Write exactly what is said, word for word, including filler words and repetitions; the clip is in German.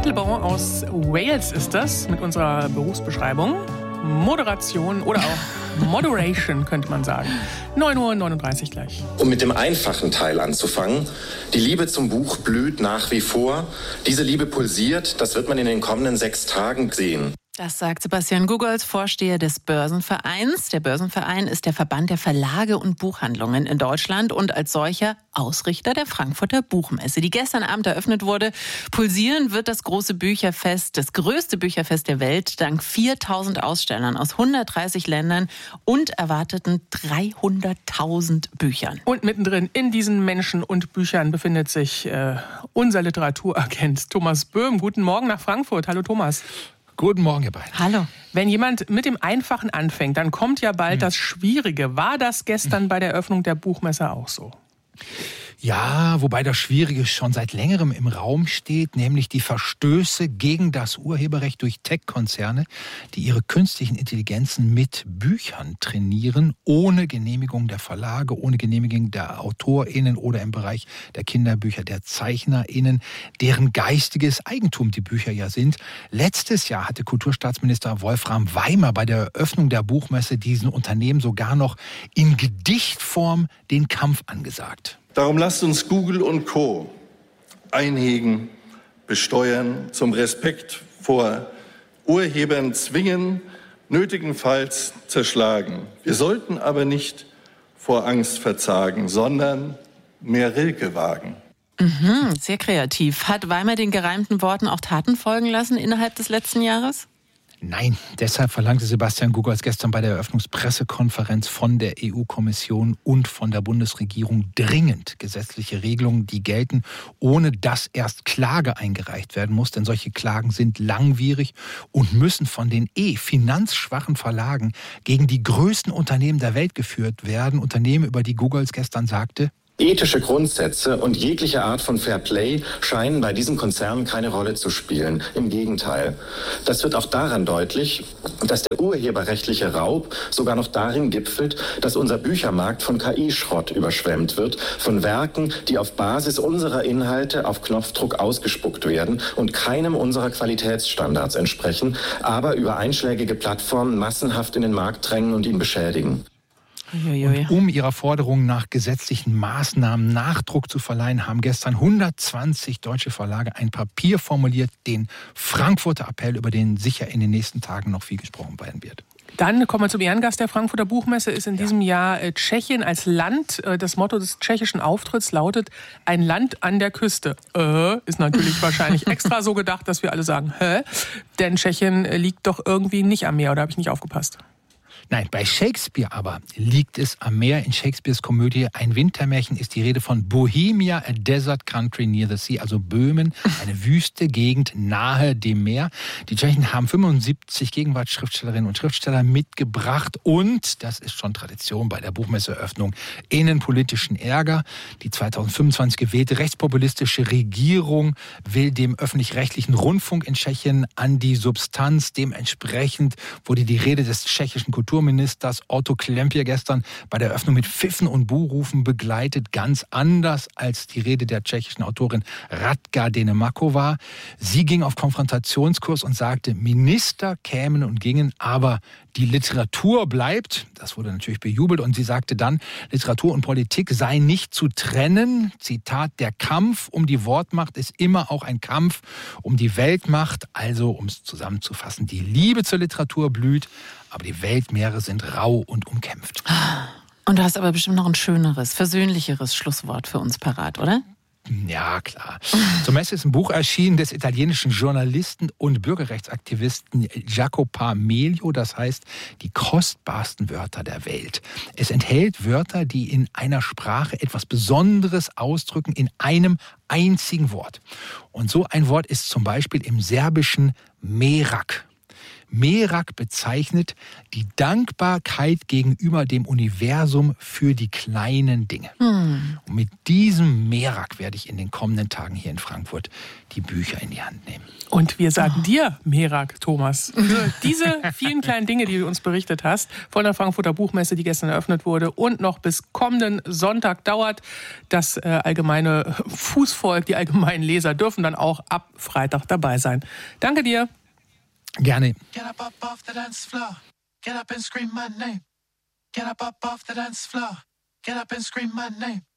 Teitelbaum aus Wales ist das mit unserer Berufsbeschreibung. Moderation oder auch Moderation könnte man sagen. neun Uhr neununddreißig gleich. Um mit dem einfachen Teil anzufangen. Die Liebe zum Buch blüht nach wie vor. Diese Liebe pulsiert, das wird man in den kommenden sechs Tagen sehen. Das sagt Sebastian Gugolz, Vorsteher des Börsenvereins. Der Börsenverein ist der Verband der Verlage und Buchhandlungen in Deutschland und als solcher Ausrichter der Frankfurter Buchmesse, die gestern Abend eröffnet wurde. Pulsieren wird das große Bücherfest, das größte Bücherfest der Welt, dank viertausend Ausstellern aus hundertdreißig Ländern und erwarteten dreihunderttausend Büchern. Und mittendrin in diesen Menschen und Büchern befindet sich äh, unser Literaturagent Thomas Böhm. Guten Morgen nach Frankfurt. Hallo Thomas. Guten Morgen, ihr beiden. Hallo. Wenn jemand mit dem Einfachen anfängt, dann kommt ja bald hm. das Schwierige. War das gestern hm. bei der Eröffnung der Buchmesse auch so? Ja, wobei das Schwierige schon seit längerem im Raum steht, nämlich die Verstöße gegen das Urheberrecht durch Tech-Konzerne, die ihre künstlichen Intelligenzen mit Büchern trainieren, ohne Genehmigung der Verlage, ohne Genehmigung der AutorInnen oder im Bereich der Kinderbücher der ZeichnerInnen, deren geistiges Eigentum die Bücher ja sind. Letztes Jahr hatte Kulturstaatsminister Wolfram Weimer bei der Eröffnung der Buchmesse diesen Unternehmen sogar noch in Gedichtform den Kampf angesagt. Darum lasst uns Google und Co. einhegen, besteuern, zum Respekt vor Urhebern zwingen, nötigenfalls zerschlagen. Wir sollten aber nicht vor Angst verzagen, sondern mehr Rilke wagen. Mhm, sehr kreativ. Hat Weimer den gereimten Worten auch Taten folgen lassen innerhalb des letzten Jahres? Nein, deshalb verlangte Sebastian Gugolz gestern bei der Eröffnungspressekonferenz von der E U-Kommission und von der Bundesregierung dringend gesetzliche Regelungen, die gelten, ohne dass erst Klage eingereicht werden muss. Denn solche Klagen sind langwierig und müssen von den eh finanzschwachen Verlagen gegen die größten Unternehmen der Welt geführt werden. Unternehmen, über die Gugolz gestern sagte: Ethische Grundsätze und jegliche Art von Fair Play scheinen bei diesen Konzernen keine Rolle zu spielen. Im Gegenteil. Das wird auch daran deutlich, dass der urheberrechtliche Raub sogar noch darin gipfelt, dass unser Büchermarkt von K I-Schrott überschwemmt wird, von Werken, die auf Basis unserer Inhalte auf Knopfdruck ausgespuckt werden und keinem unserer Qualitätsstandards entsprechen, aber über einschlägige Plattformen massenhaft in den Markt drängen und ihn beschädigen. Und um ihrer Forderung nach gesetzlichen Maßnahmen Nachdruck zu verleihen, haben gestern hundertzwanzig deutsche Verlage ein Papier formuliert, den Frankfurter Appell, über den sicher in den nächsten Tagen noch viel gesprochen werden wird. Dann kommen wir zum Ehrengast der Frankfurter Buchmesse, ist in diesem Jahr äh, Tschechien als Land. Äh, das Motto des tschechischen Auftritts lautet: ein Land an der Küste. Äh, ist natürlich wahrscheinlich extra so gedacht, dass wir alle sagen, hä? Denn Tschechien äh, liegt doch irgendwie nicht am Meer, oder habe ich nicht aufgepasst? Nein, bei Shakespeare aber liegt es am Meer. In Shakespeares Komödie Ein Wintermärchen ist die Rede von Bohemia, a desert country near the sea, also Böhmen, eine wüste Gegend nahe dem Meer. Die Tschechen haben fünfundsiebzig Gegenwartsschriftstellerinnen und Schriftsteller mitgebracht und, das ist schon Tradition bei der Buchmesseeröffnung, innenpolitischen Ärger. Die zweitausendfünfundzwanzig gewählte rechtspopulistische Regierung will dem öffentlich-rechtlichen Rundfunk in Tschechien an die Substanz. Dementsprechend wurde die Rede des tschechischen Kulturministers Otto Klempier gestern bei der Eröffnung mit Pfiffen und Buhrufen begleitet, ganz anders als die Rede der tschechischen Autorin Radka Denemakova. Sie ging auf Konfrontationskurs und sagte, Minister kämen und gingen, aber die Literatur bleibt. Das wurde natürlich bejubelt und sie sagte dann, Literatur und Politik sei nicht zu trennen. Zitat, der Kampf um die Wortmacht ist immer auch ein Kampf um die Weltmacht. Also, um es zusammenzufassen, die Liebe zur Literatur blüht, aber die Weltmeere sind rau und umkämpft. Und du hast aber bestimmt noch ein schöneres, versöhnlicheres Schlusswort für uns parat, oder? Ja, klar. Zur Messe ist ein Buch erschienen des italienischen Journalisten und Bürgerrechtsaktivisten Jacopo Melio, das heißt die kostbarsten Wörter der Welt. Es enthält Wörter, die in einer Sprache etwas Besonderes ausdrücken, in einem einzigen Wort. Und so ein Wort ist zum Beispiel im Serbischen Merak. Merak bezeichnet die Dankbarkeit gegenüber dem Universum für die kleinen Dinge. Hm. Und mit diesem Merak werde ich in den kommenden Tagen hier in Frankfurt die Bücher in die Hand nehmen. Und wir sagen oh. dir, Merak, Thomas, für diese vielen kleinen Dinge, die du uns berichtet hast, von der Frankfurter Buchmesse, die gestern eröffnet wurde und noch bis kommenden Sonntag dauert. Das äh, allgemeine Fußvolk, die allgemeinen Leser dürfen dann auch ab Freitag dabei sein. Danke dir. Gerne. Get up, up off the dance floor. Get up and scream my name. Get up, up off the dance floor. Get up and scream my name.